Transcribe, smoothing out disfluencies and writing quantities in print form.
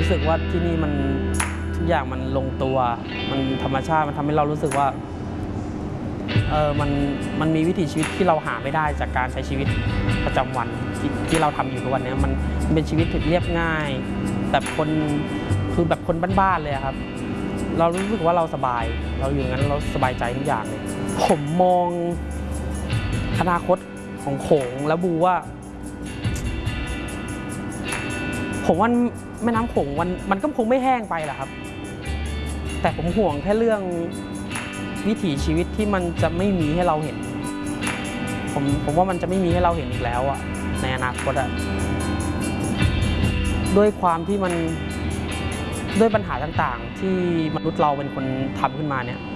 รู้สึกว่าที่นี่มันทุกอย่างมันลงตัวมันธรรมชาติมันทำให้เรารู้สึกว่ามันมีวิถีชีวิตที่เราหาไม่ได้จากการใช้ชีวิตประจำวันที่เราทำอยู่ทุกวันนี้มันเป็นชีวิตเรียบง่ายแบบคนคือแบบคนบ้านๆเลยครับเรารู้สึกว่าเราสบายเราอยู่งั้นเราสบายใจทุกอย่างเลยผมมองอนาคตของโขงและบูว่าผมว่าแม่น้ำโขงมันก็คงไม่แห้งไปหรอกครับแต่ผมห่วงแค่เรื่องวิถีชีวิตที่มันจะไม่มีให้เราเห็นผมว่ามันจะไม่มีให้เราเห็นอีกแล้วอ่ะในอนาคตอ่ะด้วยความที่มันด้วยปัญหาต่างๆที่มนุษย์เราเป็นคนทำขึ้นมาเนี่ย